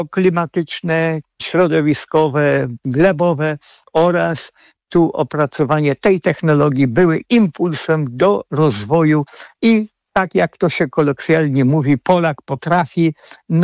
klimatyczne, środowiskowe, glebowe oraz tu opracowanie tej technologii były impulsem do rozwoju i tak jak to się kolokwialnie mówi, Polak potrafi,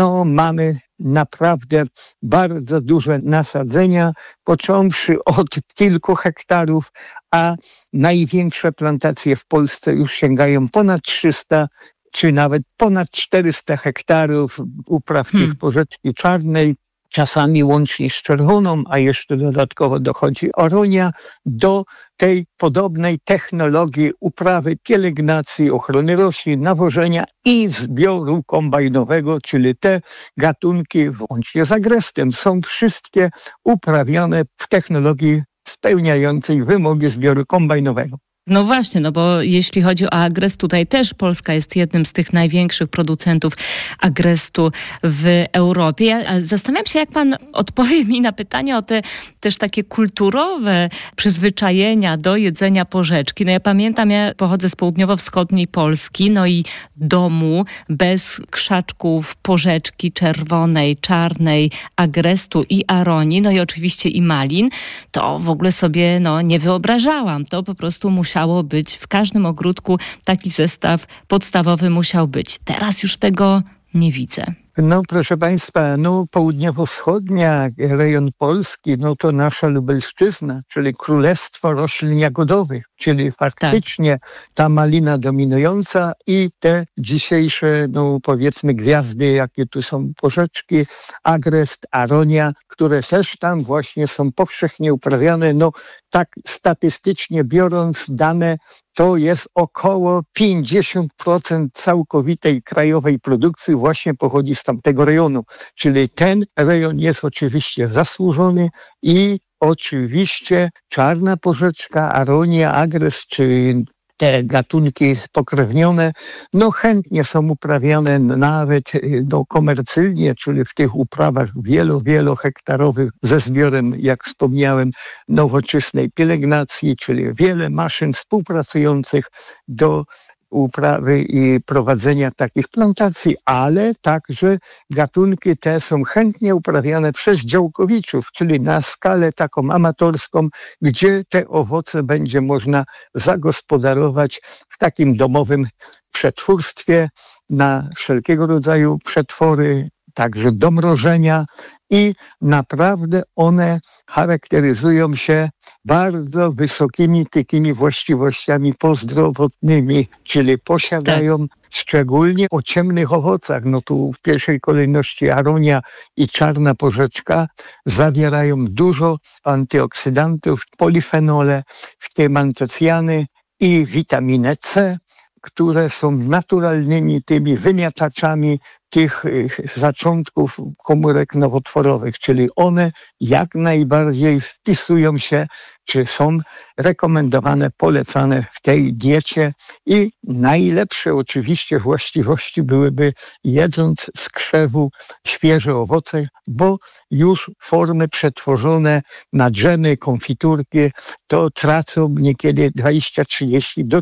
mamy naprawdę bardzo duże nasadzenia, począwszy od kilku hektarów, a największe plantacje w Polsce już sięgają ponad 300 czy nawet ponad 400 hektarów upraw tych porzeczki czarnej, czasami łącznie z czerwoną, a jeszcze dodatkowo dochodzi aronia, do tej podobnej technologii uprawy, pielęgnacji, ochrony roślin, nawożenia i zbioru kombajnowego, czyli te gatunki, łącznie z agrestem, są wszystkie uprawiane w technologii spełniającej wymogi zbioru kombajnowego. No właśnie, bo jeśli chodzi o agres, tutaj też Polska jest jednym z tych największych producentów agrestu w Europie. Ja zastanawiam się, jak pan odpowie mi na pytanie o te też takie kulturowe przyzwyczajenia do jedzenia porzeczki. Ja pamiętam, ja pochodzę z południowo-wschodniej Polski, i domu bez krzaczków porzeczki czerwonej, czarnej, agrestu i aronii, i oczywiście i malin, to w ogóle sobie nie wyobrażałam. To po prostu musiało być. W każdym ogródku taki zestaw podstawowy musiał być. Teraz już tego nie widzę. Proszę Państwa, południowo-wschodnia rejon Polski, to nasza Lubelszczyzna, czyli królestwo roślin jagodowych, czyli faktycznie ta malina dominująca i te dzisiejsze, powiedzmy gwiazdy, jakie tu są porzeczki, agrest, aronia, które też tam właśnie są powszechnie uprawiane. Tak statystycznie biorąc dane, to jest około 50% całkowitej krajowej produkcji właśnie pochodzi z tamtego rejonu. Czyli ten rejon jest oczywiście zasłużony i oczywiście czarna porzeczka, aronia, agres czy te gatunki pokrewnione, chętnie są uprawiane nawet komercyjnie, czyli w tych uprawach wielohektarowych ze zbiorem, jak wspomniałem, nowoczesnej pielęgnacji, czyli wiele maszyn współpracujących do uprawy i prowadzenia takich plantacji, ale także gatunki te są chętnie uprawiane przez działkowiczów, czyli na skalę taką amatorską, gdzie te owoce będzie można zagospodarować w takim domowym przetwórstwie na wszelkiego rodzaju przetwory, także do mrożenia i naprawdę one charakteryzują się bardzo wysokimi takimi właściwościami prozdrowotnymi, czyli posiadają szczególnie o ciemnych owocach, tu w pierwszej kolejności aronia i czarna porzeczka zawierają dużo antyoksydantów, polifenole, w tym antocjany i witaminę C, które są naturalnymi tymi wymiataczami tych zaczątków komórek nowotworowych, czyli one jak najbardziej wpisują się, czy są rekomendowane, polecane w tej diecie i najlepsze oczywiście właściwości byłyby jedząc z krzewu świeże owoce, bo już formy przetworzone na dżemy, konfiturki, to tracą niekiedy 20, 30 do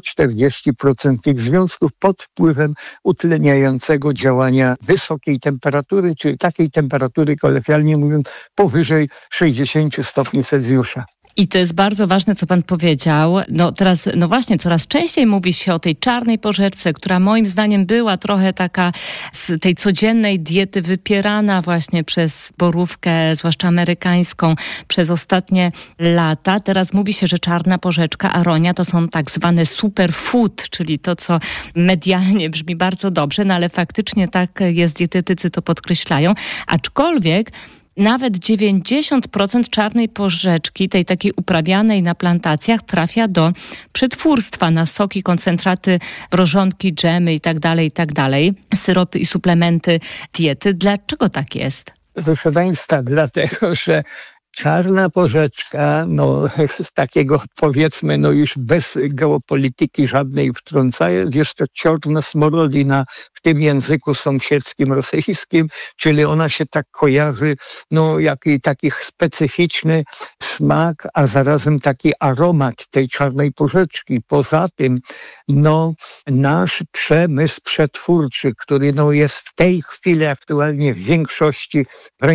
40% tych związków pod wpływem utleniającego działania wysokiej temperatury, czyli takiej temperatury, kolokwialnie mówiąc, powyżej 60 stopni Celsjusza. I to jest bardzo ważne, co pan powiedział. Teraz, właśnie, coraz częściej mówi się o tej czarnej porzeczce, która moim zdaniem była trochę taka z tej codziennej diety wypierana właśnie przez borówkę, zwłaszcza amerykańską, przez ostatnie lata. Teraz mówi się, że czarna porzeczka, aronia to są tak zwane superfood, czyli to, co medialnie brzmi bardzo dobrze, ale faktycznie tak jest, dietetycy to podkreślają. Aczkolwiek nawet 90% czarnej porzeczki, tej takiej uprawianej na plantacjach, trafia do przetwórstwa na soki, koncentraty, mrożonki, dżemy itd., syropy i suplementy diety. Dlaczego tak jest? Proszę Państwa, dlatego, że Czarna porzeczka, z takiego powiedzmy, już bez geopolityki żadnej wtrącając, jest to czarna smorодina w tym języku sąsiedzkim rosyjskim, czyli ona się tak kojarzy, jak i taki specyficzny smak, a zarazem taki aromat tej czarnej porzeczki. Poza tym, nasz przemysł przetwórczy, który jest w tej chwili aktualnie w większości